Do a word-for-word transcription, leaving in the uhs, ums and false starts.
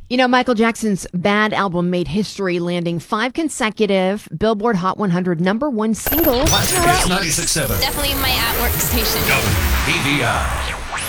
You know, Michael Jackson's Bad album made history, landing five consecutive Billboard Hot one hundred number one singles. It's ninety-six point seven. Definitely my at-work station. W B V I.